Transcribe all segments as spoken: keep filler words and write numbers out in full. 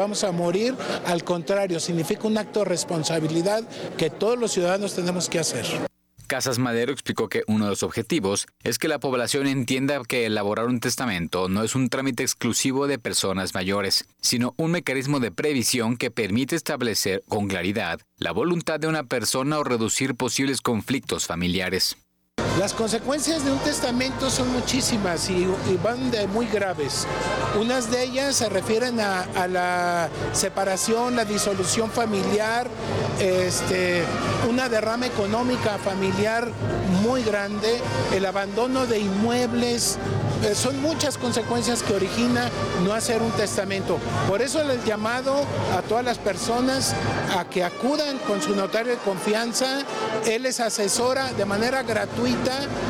vamos a morir, al contrario, significa un acto de responsabilidad que todos los ciudadanos tenemos que hacer. Casas Madero explicó que uno de los objetivos es que la población entienda que elaborar un testamento no es un trámite exclusivo de personas mayores, sino un mecanismo de previsión que permite establecer con claridad la voluntad de una persona o reducir posibles conflictos familiares. Las consecuencias de un testamento son muchísimas y, y van de muy graves. Unas de ellas se refieren a, a la separación, la disolución familiar, este, una derrama económica familiar muy grande, el abandono de inmuebles. Eh, son muchas consecuencias que origina no hacer un testamento. Por eso el llamado a todas las personas a que acudan con su notario de confianza. Él les asesora de manera gratuita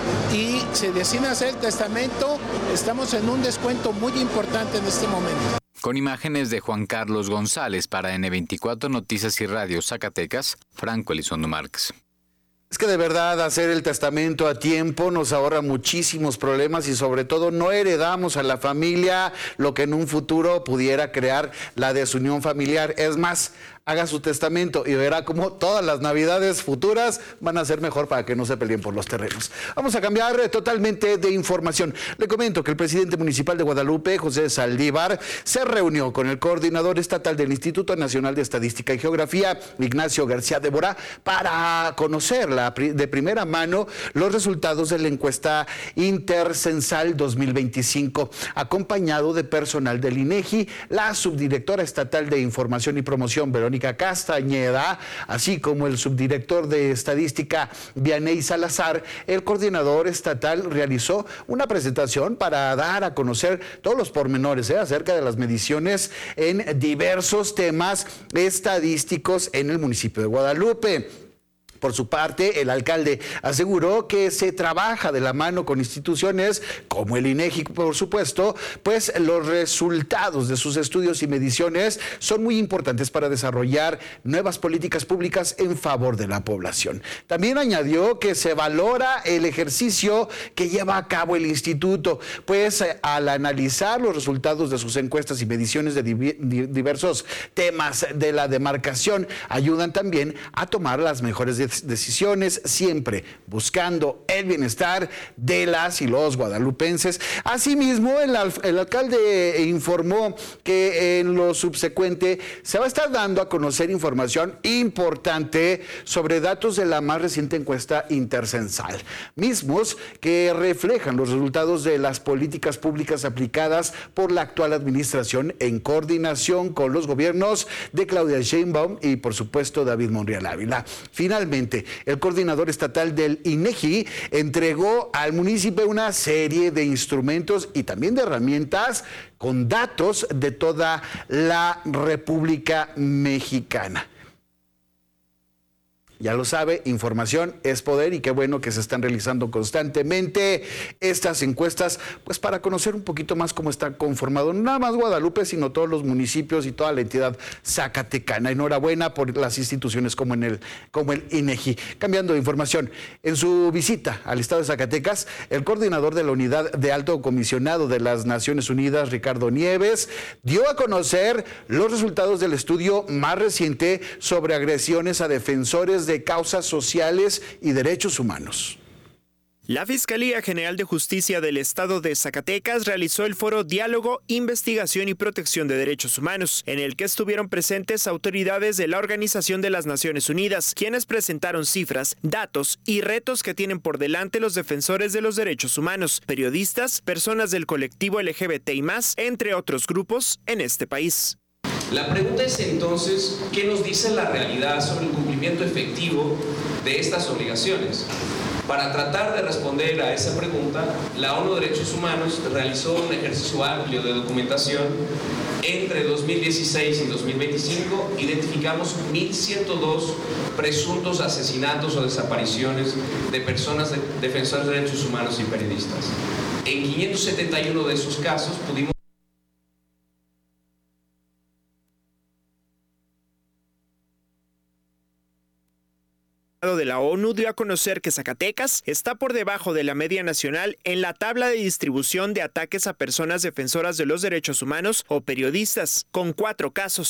y se deciden hacer el testamento. Estamos en un descuento muy importante en este momento. Con imágenes de Juan Carlos González para ene veinticuatro Noticias y Radio Zacatecas, Franco Elizondo Márquez. Es que de verdad hacer el testamento a tiempo nos ahorra muchísimos problemas y sobre todo no heredamos a la familia lo que en un futuro pudiera crear la desunión familiar. Es más, haga su testamento y verá cómo todas las navidades futuras van a ser mejor para que no se peleen por los terrenos. Vamos a cambiar totalmente de información. Le comento que el presidente municipal de Guadalupe, José Saldívar, se reunió con el coordinador estatal del Instituto Nacional de Estadística y Geografía, Ignacio García de Borá, para conocer la, de primera mano los resultados de la encuesta intercensal dos mil veinticinco, acompañado de personal del INEGI, la subdirectora estatal de Información y Promoción, Verónica Castañeda, así como el subdirector de Estadística, Vianey Salazar. El coordinador estatal realizó una presentación para dar a conocer todos los pormenores ¿eh? acerca de las mediciones en diversos temas estadísticos en el municipio de Guadalupe. Por su parte, el alcalde aseguró que se trabaja de la mano con instituciones como el INEGI, por supuesto, pues los resultados de sus estudios y mediciones son muy importantes para desarrollar nuevas políticas públicas en favor de la población. También añadió que se valora el ejercicio que lleva a cabo el instituto, pues al analizar los resultados de sus encuestas y mediciones de diversos temas de la demarcación, ayudan también a tomar las mejores decisiones decisiones, siempre buscando el bienestar de las y los guadalupenses. Asimismo, el, el alcalde informó que en lo subsecuente se va a estar dando a conocer información importante sobre datos de la más reciente encuesta intercensal, mismos que reflejan los resultados de las políticas públicas aplicadas por la actual administración en coordinación con los gobiernos de Claudia Sheinbaum y, por supuesto, David Monreal Ávila. Finalmente, el coordinador estatal del INEGI entregó al municipio una serie de instrumentos y también de herramientas con datos de toda la República Mexicana. Ya lo sabe, información es poder y qué bueno que se están realizando constantemente estas encuestas, pues para conocer un poquito más cómo está conformado no nada más Guadalupe, sino todos los municipios y toda la entidad zacatecana. Enhorabuena por las instituciones como, en el, como el INEGI. Cambiando de información, en su visita al estado de Zacatecas, el coordinador de la Unidad de Alto Comisionado de las Naciones Unidas, Ricardo Nieves, dio a conocer los resultados del estudio más reciente sobre agresiones a defensores de de causas sociales y derechos humanos. La Fiscalía General de Justicia del Estado de Zacatecas realizó el foro Diálogo, Investigación y Protección de Derechos Humanos, en el que estuvieron presentes autoridades de la Organización de las Naciones Unidas, quienes presentaron cifras, datos y retos que tienen por delante los defensores de los derechos humanos, periodistas, personas del colectivo L G B T y más, entre otros grupos en este país. La pregunta es entonces, ¿qué nos dice la realidad sobre el cumplimiento efectivo de estas obligaciones? Para tratar de responder a esa pregunta, la ONU Derechos Humanos realizó un ejercicio amplio de documentación. Entre dos mil dieciséis y dos mil veinticinco identificamos mil ciento dos presuntos asesinatos o desapariciones de personas de, defensoras de derechos humanos y periodistas. En quinientos setenta y uno de esos casos pudimos de la ONU dio a conocer que Zacatecas está por debajo de la media nacional en la tabla de distribución de ataques a personas defensoras de los derechos humanos o periodistas, con cuatro casos.